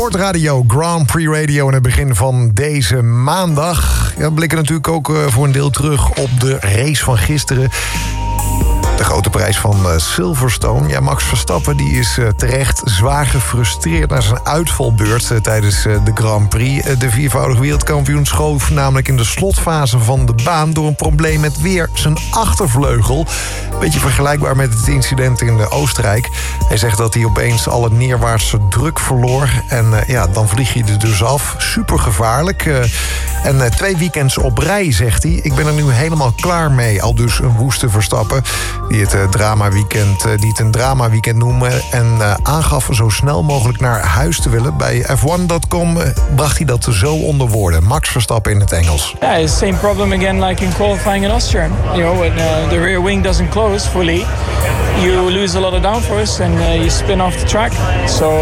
Sportradio, Grand Prix Radio in het begin van deze maandag. Ja, we blikken natuurlijk ook voor een deel terug op de race van gisteren. De grote prijs van Silverstone. Ja, Max Verstappen die is terecht zwaar gefrustreerd na zijn uitvalbeurt tijdens de Grand Prix. De viervoudig wereldkampioen schoof namelijk in de slotfase van de baan door een probleem met weer zijn achtervleugel. Beetje vergelijkbaar met het incident in Oostenrijk. Hij zegt dat hij opeens alle neerwaartse druk verloor. En dan vlieg je er dus af. Super gevaarlijk. En 2 weekends op rij, zegt hij. Ik ben er nu helemaal klaar mee. Al dus een woeste Verstappen die het een drama-weekend noemde en aangaf zo snel mogelijk naar huis te willen. Bij F1.com bracht hij dat zo onder woorden. Max Verstappen in het Engels. Yeah, it's the same problem again like in qualifying in Austria. You know, when the rear wing doesn't close fully, you lose a lot of downforce and you spin off the track. So,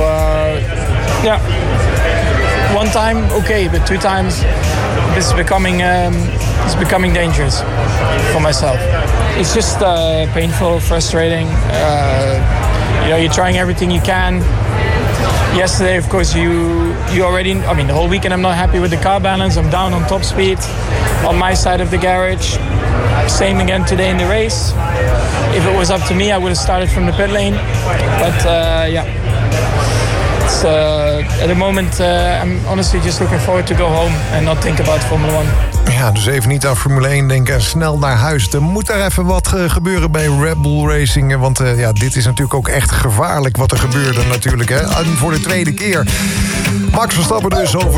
one time okay, but 2 times it's becoming dangerous for myself. It's just painful, frustrating. You're trying everything you can. Yesterday, of course, the whole weekend I'm not happy with the car balance. I'm down on top speed on my side of the garage. Same again today in the race. If it was up to me, I would have started from the pit lane. But it's, at the moment, I'm honestly just looking forward to go home and not think about Formula 1. Ja, dus even niet aan Formule 1 denken en snel naar huis. Er moet daar even wat gebeuren bij Red Bull Racing. Want dit is natuurlijk ook echt gevaarlijk wat er gebeurde natuurlijk. Hè? En voor de tweede keer. Max Verstappen dus over